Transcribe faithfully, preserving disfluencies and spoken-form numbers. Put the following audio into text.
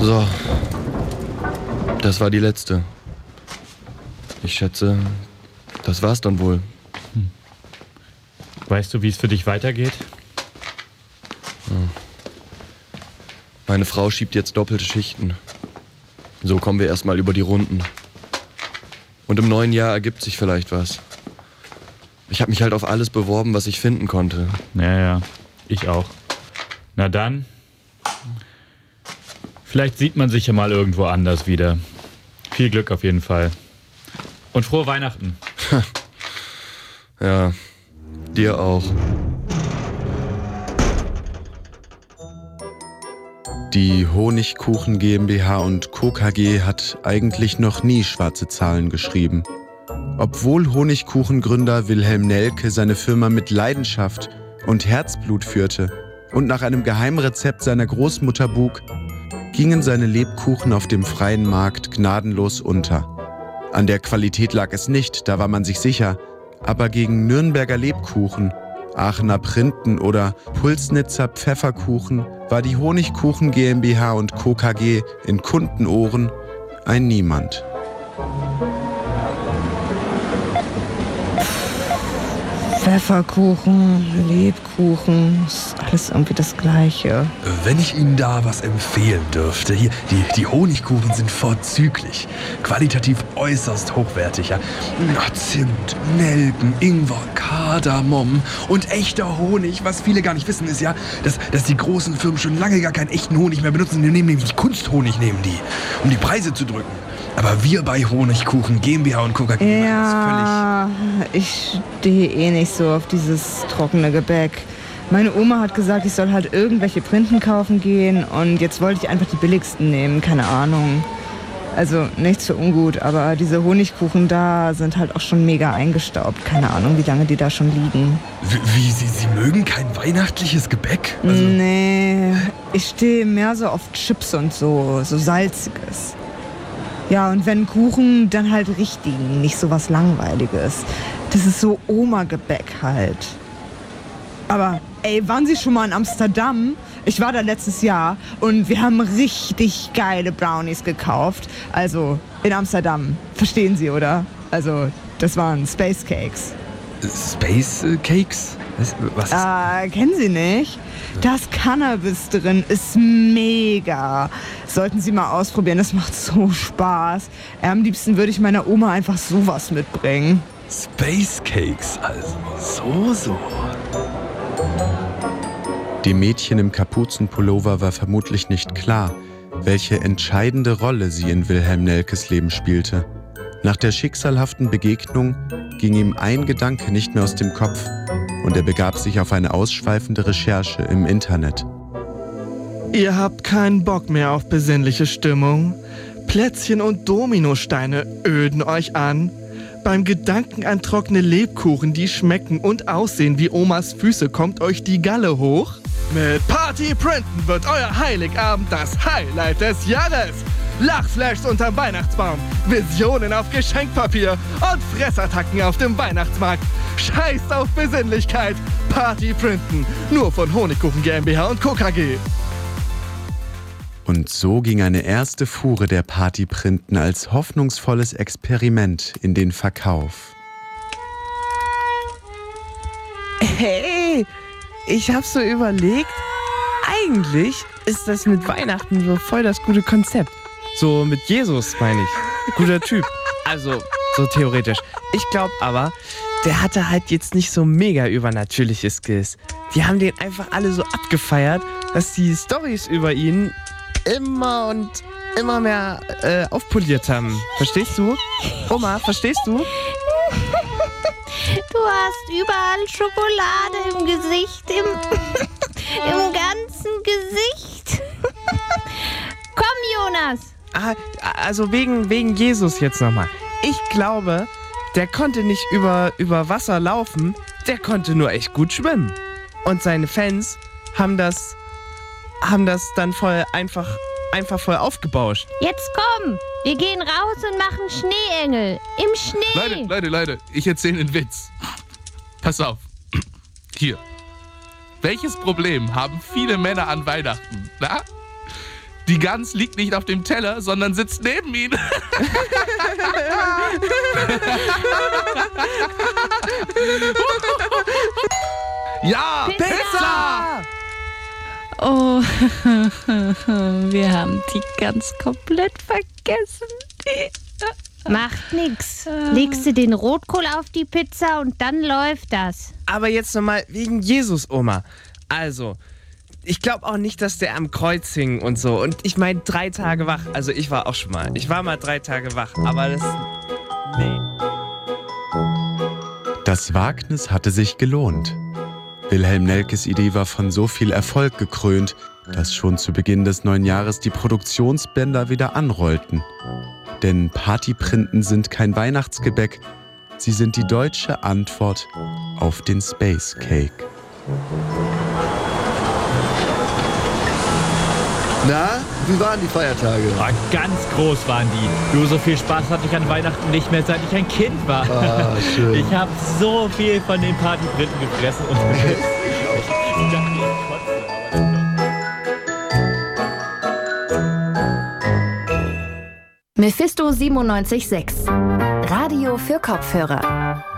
So. Das war die letzte. Ich schätze, das war's dann wohl. Hm. Weißt du, wie es für dich weitergeht? Hm. Meine Frau schiebt jetzt doppelte Schichten. So kommen wir erstmal über die Runden. Und im neuen Jahr ergibt sich vielleicht was. Ich habe mich halt auf alles beworben, was ich finden konnte. Ja, ja, ich auch. Na dann, vielleicht sieht man sich ja mal irgendwo anders wieder. Viel Glück auf jeden Fall. Und frohe Weihnachten. Ja, dir auch. Die Honigkuchen GmbH und Co. K G hat eigentlich noch nie schwarze Zahlen geschrieben. Obwohl Honigkuchengründer Wilhelm Nelke seine Firma mit Leidenschaft und Herzblut führte und nach einem Geheimrezept seiner Großmutter buk, gingen seine Lebkuchen auf dem freien Markt gnadenlos unter. An der Qualität lag es nicht, da war man sich sicher, aber gegen Nürnberger Lebkuchen, Aachener Printen oder Pulsnitzer Pfefferkuchen war die Honigkuchen GmbH und Co. K G in Kundenohren ein Niemand. Pfefferkuchen, Lebkuchen, ist alles irgendwie das Gleiche. Wenn ich Ihnen da was empfehlen dürfte, hier, die, die Honigkuchen sind vorzüglich, qualitativ äußerst hochwertig. Ja. Zimt, Nelken, Ingwer, Kardamom und echter Honig. Was viele gar nicht wissen ist ja, dass, dass die großen Firmen schon lange gar keinen echten Honig mehr benutzen. Die nehmen nämlich Kunsthonig, nehmen die, um die Preise zu drücken. Aber wir bei Honigkuchen GmbH und Co. K G ja, ich stehe eh nicht so auf dieses trockene Gebäck. Meine Oma hat gesagt, ich soll halt irgendwelche Printen kaufen gehen und jetzt wollte ich einfach die billigsten nehmen, keine Ahnung. Also nichts für ungut, aber diese Honigkuchen da sind halt auch schon mega eingestaubt. Keine Ahnung, wie lange die da schon liegen. Wie, wie Sie, Sie mögen kein weihnachtliches Gebäck? Also nee, ich stehe mehr so auf Chips und so, so Salziges. Ja, und wenn Kuchen, dann halt richtigen, nicht so was Langweiliges. Das ist so Oma-Gebäck halt. Aber, ey, waren Sie schon mal in Amsterdam? Ich war da letztes Jahr und wir haben richtig geile Brownies gekauft. Also, in Amsterdam. Verstehen Sie, oder? Also, das waren Space Cakes. Space Cakes? Was, was ist äh, kennen Sie nicht? Das Cannabis drin ist mega. Sollten Sie mal ausprobieren, das macht so Spaß. Am liebsten würde ich meiner Oma einfach sowas mitbringen. Space Cakes, also so, so. Dem Mädchen im Kapuzenpullover war vermutlich nicht klar, welche entscheidende Rolle sie in Wilhelm Nelkes Leben spielte. Nach der schicksalhaften Begegnung ging ihm ein Gedanke nicht mehr aus dem Kopf und er begab sich auf eine ausschweifende Recherche im Internet. Ihr habt keinen Bock mehr auf besinnliche Stimmung? Plätzchen und Dominosteine öden euch an? Beim Gedanken an trockene Lebkuchen, die schmecken und aussehen wie Omas Füße, kommt euch die Galle hoch? Mit Party Printen wird euer Heiligabend das Highlight des Jahres. Lachflashs unterm Weihnachtsbaum, Visionen auf Geschenkpapier und Fressattacken auf dem Weihnachtsmarkt. Scheiß auf Besinnlichkeit. Party Printen, nur von Honigkuchen GmbH und Co. K G. Und so ging eine erste Fuhre der Partyprinten als hoffnungsvolles Experiment in den Verkauf. Hey, ich hab so überlegt, eigentlich ist das mit Weihnachten so voll das gute Konzept. So mit Jesus, meine ich. Guter Typ. Also, so theoretisch. Ich glaube aber, der hatte halt jetzt nicht so mega übernatürliche Skills. Die haben den einfach alle so abgefeiert, dass die Storys über ihn immer und immer mehr äh, aufpoliert haben. Verstehst du? Oma, verstehst du? Du hast überall Schokolade im Gesicht, im, im ganzen Gesicht. Komm, Jonas. Ah, also wegen, wegen Jesus jetzt nochmal. Ich glaube, der konnte nicht über, über Wasser laufen, der konnte nur echt gut schwimmen. Und seine Fans haben das, haben das dann voll einfach, einfach voll aufgebauscht. Jetzt komm, wir gehen raus und machen Schneeengel. Im Schnee. Leute, Leute, Leute, ich erzähle einen Witz. Pass auf. Hier. Welches Problem haben viele Männer an Weihnachten? Na? Die Gans liegt nicht auf dem Teller, sondern sitzt neben ihm. Ja, Pizza! Pizza! Oh, wir haben die ganz komplett vergessen. Macht nix. Legst du den Rotkohl auf die Pizza und dann läuft das. Aber jetzt nochmal wegen Jesus, Oma. Also, ich glaube auch nicht, dass der am Kreuz hing und so. Und ich meine, drei Tage wach. Also ich war auch schon mal. Ich war mal drei Tage wach. Aber das... Nee. Das Wagnis hatte sich gelohnt. Wilhelm Nelkes Idee war von so viel Erfolg gekrönt, dass schon zu Beginn des neuen Jahres die Produktionsbänder wieder anrollten. Denn Partyprinten sind kein Weihnachtsgebäck, sie sind die deutsche Antwort auf den Space Cake. Na, wie waren die Feiertage? Oh, ganz groß waren die. Du, so viel Spaß hatte ich an Weihnachten nicht mehr, seit ich ein Kind war. Ah, schön. Ich habe so viel von den Partybriten gefressen. Und ich dachte, ich kotze, aber Mephisto siebenundneunzig Komma sechs. Radio für Kopfhörer.